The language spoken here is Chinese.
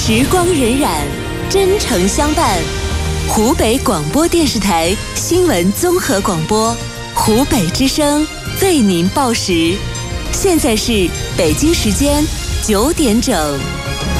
时光荏苒，真诚相伴。湖北广播电视台新闻综合广播，湖北之声为您报时。现在是北京时间9点整。